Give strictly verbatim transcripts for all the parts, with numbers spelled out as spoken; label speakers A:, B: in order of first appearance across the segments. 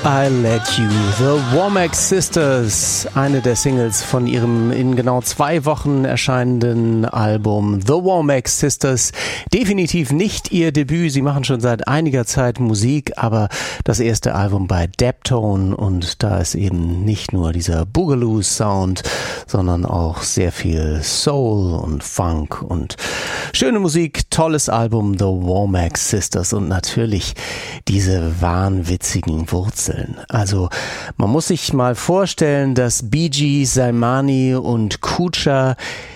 A: I Let You, The Womack Sisters, eine der Singles von ihrem in genau zwei Wochen erscheinenden Album The Womack Sisters. Definitiv nicht ihr Debüt, sie machen schon seit einiger Zeit Musik, aber das erste Album bei Daptone, und da ist eben nicht nur dieser Boogaloo-Sound, sondern auch sehr viel Soul und Funk und schöne Musik, tolles Album The Womack Sisters und natürlich diese wahnwitzigen Wurzeln. Also man muss sich mal vorstellen, dass Bee Gees, Salmani und Kucha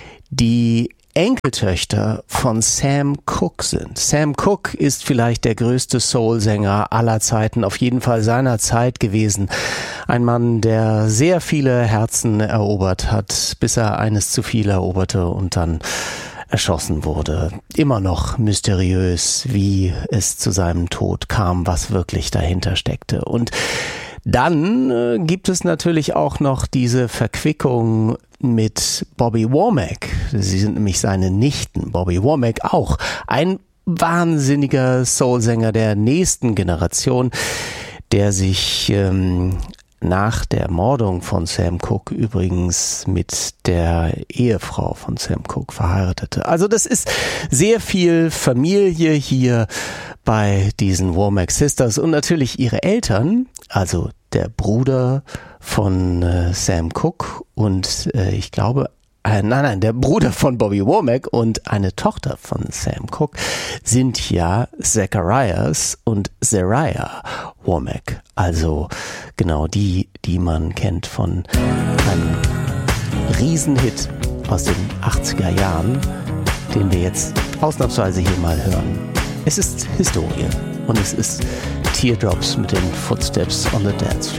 A: die Enkeltöchter von Sam Cooke sind. Sam Cooke ist vielleicht der größte Soul-Sänger aller Zeiten, auf jeden Fall seiner Zeit gewesen. Ein Mann, der sehr viele Herzen erobert hat, bis er eines zu viel eroberte und dann erschossen wurde. Immer noch mysteriös, wie es zu seinem Tod kam, was wirklich dahinter steckte. Und dann äh, gibt es natürlich auch noch diese Verquickung mit Bobby Womack. Sie sind nämlich seine Nichten. Bobby Womack auch ein wahnsinniger Soulsänger der nächsten Generation, der sich ähm, nach der Ermordung von Sam Cooke übrigens mit der Ehefrau von Sam Cooke verheiratete. Also das ist sehr viel Familie hier bei diesen Womack Sisters und natürlich ihre Eltern, also der Bruder von äh, Sam Cooke und äh, ich glaube Äh, nein, nein, der Bruder von Bobby Womack und eine Tochter von Sam Cooke sind ja Zacharias und Zariah Womack. Also genau die, die man kennt von einem Riesenhit aus den achtziger Jahren, den wir jetzt ausnahmsweise hier mal hören. Es ist Historie und es ist Teardrops mit den Footsteps on the Dance Floor.